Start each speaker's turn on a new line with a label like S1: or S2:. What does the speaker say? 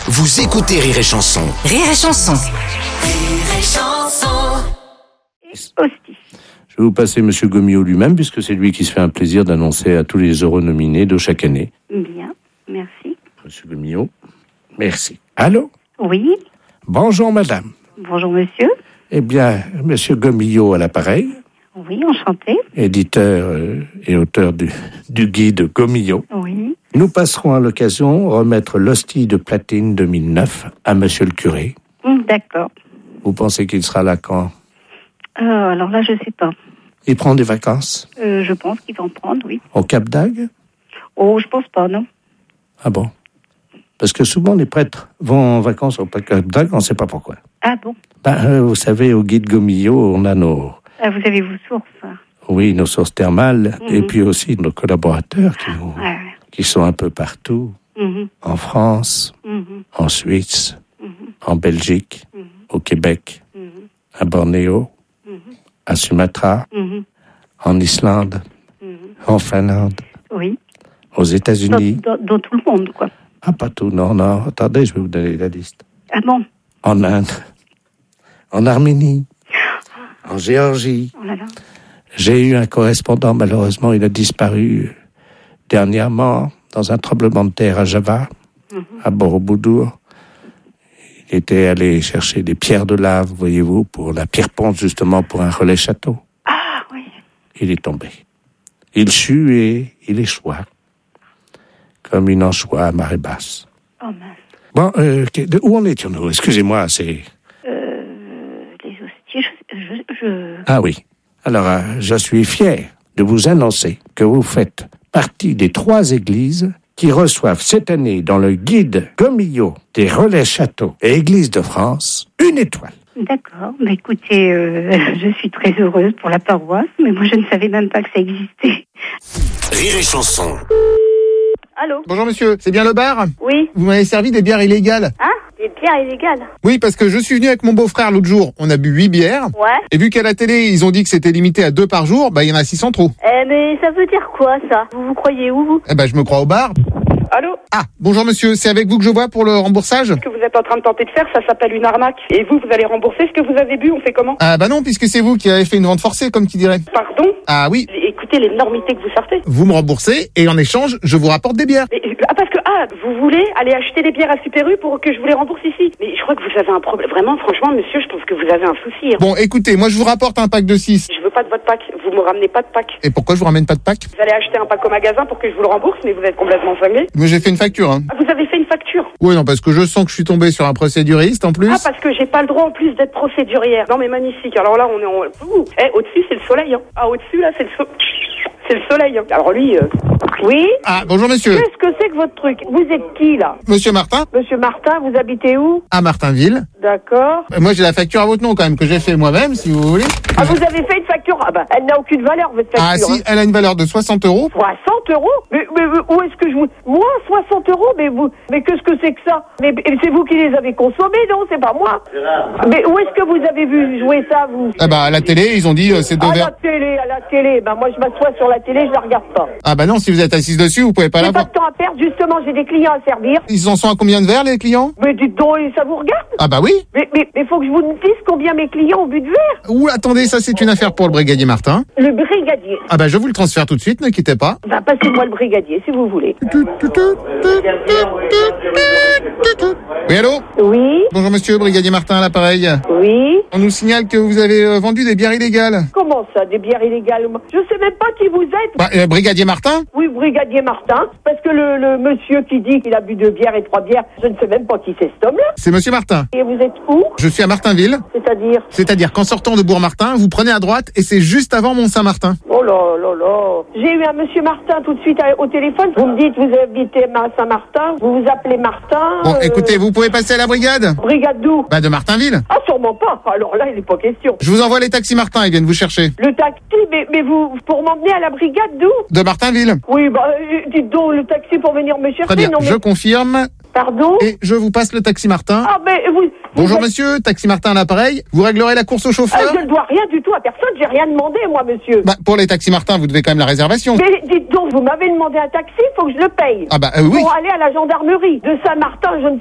S1: Vous écoutez Rire et Chanson.
S2: Rire et Chanson.
S3: Rire et Chanson.
S4: Hostie.
S5: Je vais vous passer M. Gomillot lui-même, puisque c'est lui qui se fait un plaisir d'annoncer à tous les heureux nominés de chaque année.
S4: Bien, merci.
S5: M. Gomillot, merci. Allô?
S4: Oui,
S5: Bonjour, madame.
S4: bonjour monsieur.
S5: Eh bien, M. Gomillot à l'appareil,
S4: Oui, enchanté.
S5: éditeur et auteur du guide Gomillot.
S4: Oui.
S5: Nous passerons à l'occasion remettre l'hostie de platine 2009 à M. le curé.
S4: D'accord.
S5: Vous pensez qu'il sera là quand?
S4: Alors là, je sais pas.
S5: Il prend des vacances?
S4: Je pense qu'il va en prendre, oui.
S5: Au Cap d'Agde?
S4: Oh, je pense pas, non.
S5: Ah bon? Parce que souvent les prêtres vont en vacances au Cap d'Agde, on ne sait pas pourquoi.
S4: Ah bon?
S5: Vous savez, au guide Gomillot, on a nos
S4: Vous avez vos sources.
S5: nos sources thermales, et puis aussi nos collaborateurs
S4: Ouais.
S5: qui sont un peu partout,
S4: Mhm,
S5: en France,
S4: mhm,
S5: en Suisse,
S4: mhm,
S5: en Belgique,
S4: mhm,
S5: au Québec,
S4: mhm,
S5: à Bornéo,
S4: mhm,
S5: à Sumatra,
S4: mhm,
S5: en Islande,
S4: mhm.
S5: en Finlande,
S4: Oui.
S5: aux États-Unis.
S4: Dans tout le monde, quoi.
S5: Ah, pas tout, non, attendez, je vais vous donner la liste.
S4: Ah bon?
S5: En Inde, en Arménie, en Géorgie.
S4: Oh là là.
S5: J'ai eu un correspondant, malheureusement, il a disparu dernièrement dans un tremblement de terre à Java, à Borobudur. Il était allé chercher des pierres de lave, voyez-vous, pour la pierre-ponce, justement, pour un relais château.
S4: Ah oui.
S5: Il est tombé. Il sut et il échoua, comme une anchois à marée basse.
S4: Oh mince.
S5: Bon, où en étions-nous? Excusez-moi, c'est...
S4: Les hosties, je...
S5: Ah oui. Alors, je suis fier de vous annoncer que vous faites partie des 3 églises qui reçoivent cette année dans le guide Gomillot des relais châteaux et églises de France une étoile.
S4: D'accord. Bah, écoutez, je suis très heureuse pour la paroisse, mais moi je ne savais même pas que ça existait.
S1: Rire et Chanson.
S6: Allô?
S7: Bonjour monsieur, c'est bien le bar?
S6: Oui.
S7: Vous m'avez servi des bières illégales?
S6: Hein? Des bières illégales?
S7: Oui, parce que je suis venu avec mon beau-frère l'autre jour, on a bu 8 bières,
S6: Ouais.
S7: et vu qu'à la télé ils ont dit que c'était limité à 2 par jour, bah il y en a 600 trop.
S6: Mais ça veut dire quoi, ça? Vous croyez où, vous?
S7: Eh ben je me crois au bar.
S8: Allô?
S7: Ah, bonjour monsieur, c'est avec vous que je vois pour le remboursage?
S8: Ce que vous êtes en train de tenter de faire, ça s'appelle une arnaque. Et vous allez rembourser ce que vous avez bu, on fait comment?
S7: Ah bah non, puisque c'est vous qui avez fait une vente forcée, comme qui dirait.
S8: Pardon?
S7: Ah oui,
S8: Écoutez l'énormité que vous sortez.
S7: vous me remboursez, et en échange, je vous rapporte des bières.
S8: Parce que, vous voulez aller acheter des bières à Super U pour que je vous les rembourse ici? Mais je crois que vous avez un problème. Vraiment, franchement, monsieur, je pense que vous avez un souci. Hein.
S7: Bon, écoutez, moi je vous rapporte un pack de 6.
S8: Je veux pas de votre pack. Vous me ramenez pas de pack.
S7: Et pourquoi je vous ramène pas de pack?
S8: Vous allez acheter un pack au magasin pour que je vous le rembourse, mais vous êtes complètement cinglé.
S7: Mais j'ai fait une facture, hein.
S8: Vous avez fait une facture?
S7: Oui, non, parce que je sens que je suis tombé sur un procéduriste en plus.
S8: Parce que j'ai pas le droit en plus d'être procédurière. Non mais magnifique. Alors là, on est en... au-dessus, c'est le soleil. Hein. Au-dessus, là, c'est le soleil. Hein. Alors lui...
S6: Oui?
S7: Ah, bonjour monsieur.
S6: Qu'est-ce que c'est que votre truc? Vous êtes qui, là?
S7: Monsieur Martin?
S6: Monsieur Martin, vous habitez où?
S7: À Martinville.
S6: D'accord.
S7: Moi j'ai la facture à votre nom quand même, que j'ai fait moi-même, si vous voulez.
S6: Vous avez fait une facture? Elle n'a aucune valeur, votre facture.
S7: Ah si, elle a une valeur de 60 euros.
S6: 60 euros? Mais où est-ce que je vous... Moi, 60 euros? Mais qu'est-ce que c'est que ça? Mais c'est vous qui les avez consommés, non? C'est pas moi. Mais où est-ce que vous avez vu jouer ça, vous?
S7: Ah bah à la télé, ils ont dit c'est deux verres.
S6: À la télé. Ben moi, je m'assois sur la télé, je la regarde pas.
S7: Ah bah non, si vous êtes assise dessus, vous pouvez pas la
S6: J'ai pas
S7: voir.
S6: de temps à perdre, justement, j'ai des clients à servir.
S7: Ils en sont à combien de verres les clients?
S6: Mais dites donc, ça vous regarde?
S7: Ah bah oui.
S6: Mais faut que je vous dise combien mes clients ont bu de verre.
S7: Ouh, attendez, ça c'est une affaire pour le brigadier Martin.
S6: Le brigadier.
S7: Ah bah je vous le transfère tout de suite, ne quittez pas.
S6: Ben, passez-moi le brigadier, si vous voulez.
S7: Oui, allô?
S6: Oui?
S7: Bonjour monsieur, brigadier Martin à l'appareil.
S6: Oui?
S7: On nous signale que vous avez vendu des bières illégales.
S6: Comment ça, des bières illégales? Je sais même pas qui vous êtes.
S7: Bah, brigadier Martin?
S6: Oui, brigadier Martin, parce que le monsieur qui dit qu'il a bu 2 bières et 3 bières, je ne sais même pas qui c'est cet homme-là.
S7: C'est monsieur Martin.
S6: Et vous êtes où?
S7: Je suis à Martinville. C'est-à-dire qu'en sortant de Bourg-Martin, vous prenez à droite et c'est juste avant Mont-Saint-Martin.
S6: Oh là là là. J'ai eu un monsieur Martin tout de suite au téléphone. Vous me dites, vous habitez à Saint-Martin, vous vous appelez Martin.
S7: Bon, écoutez, vous pouvez passer à la brigade?
S6: Brigade d'où?
S7: Bah, de Martinville.
S6: Ah, sûrement pas. Alors là, il n'est pas question.
S7: Je vous envoie les taxis Martin, ils viennent vous chercher.
S6: Le taxi, mais vous, pour m'emmener à la brigade d'où?
S7: De Martinville.
S6: Oui, dites donc, le taxi pour venir me chercher.
S7: Très bien,
S6: non, mais...
S7: je confirme.
S6: Pardon?
S7: Et je vous passe le taxi Martin.
S6: Ah, mais vous...
S7: Bonjour monsieur, taxi Martin à l'appareil. Vous réglerez la course au chauffeur?
S6: Je ne dois rien du tout à personne, j'ai rien demandé, moi, monsieur.
S7: Bah, pour les taxis Martin, vous devez quand même la réservation.
S6: Mais dites donc, vous m'avez demandé un taxi, il faut que je le paye.
S7: Ah bah oui.
S6: Pour aller à la gendarmerie de Saint-Martin, je ne